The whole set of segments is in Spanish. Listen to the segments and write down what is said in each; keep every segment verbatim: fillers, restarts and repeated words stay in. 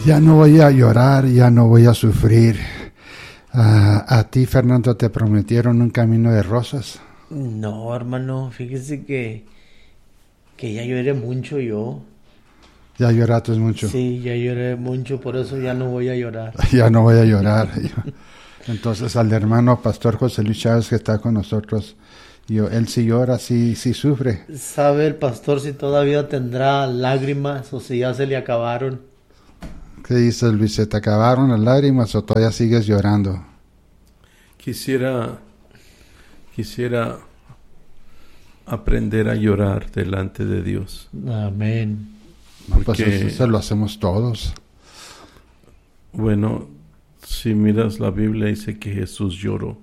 Ya no voy a llorar, ya no voy a sufrir. Uh, ¿A ti, Fernando, te prometieron un camino de rosas? No, hermano, fíjese que, que ya lloré mucho yo. Ya lloraste mucho. Sí, ya lloré mucho, por eso ya no voy a llorar. Ya no voy a llorar. Entonces, al hermano Pastor José Luis Chávez, que está con nosotros, yo, él sí llora, sí, sí sufre. ¿Sabe el pastor si todavía tendrá lágrimas o si ya se le acabaron? ¿Qué dices, Luis? ¿Se te acabaron las lágrimas o todavía sigues llorando? Quisiera, quisiera aprender a llorar delante de Dios. Amén. No, pues eso, eso lo hacemos todos. Bueno, si miras la Biblia dice que Jesús lloró.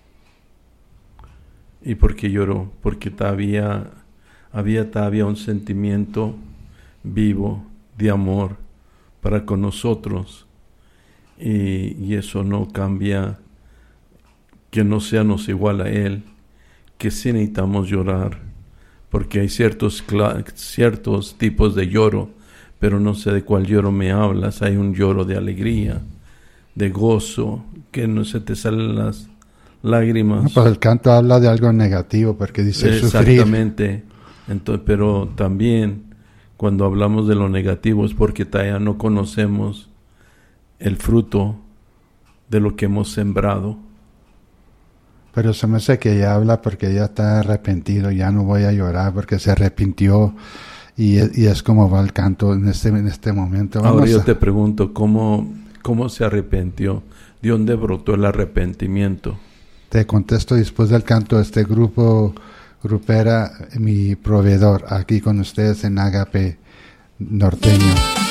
¿Y por qué lloró? Porque todavía, había todavía un sentimiento vivo de amor para con nosotros. Y, y eso no cambia, que no seamos igual a Él, que sí necesitamos llorar, porque hay ciertos, ciertos tipos de lloro, pero no sé de cuál lloro me hablas. Hay un lloro de alegría, de gozo, que no se te salen las lágrimas. No, pues el canto habla de algo negativo, porque dice exactamente. Sufrir. Entonces, pero también cuando hablamos de lo negativo es porque todavía no conocemos el fruto de lo que hemos sembrado. Pero se me hace que ella habla porque ya está arrepentido, ya no voy a llorar porque se arrepintió, y, y es como va el canto en este, en este momento. Vamos Ahora yo a... te pregunto, ¿cómo, ¿cómo se arrepintió? ¿De dónde brotó el arrepentimiento? Te contesto después del canto de este grupo, grupera, mi proveedor, aquí con ustedes en Agape Norteño.